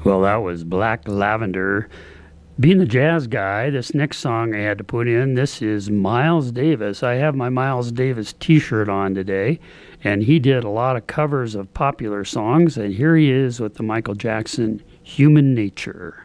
Well, that was Black Lavender. Being the jazz guy, this next song I had to put in, this is Miles Davis. I have my Miles Davis t-shirt on today, and he did a lot of covers of popular songs, and here he is with the Michael Jackson Human Nature.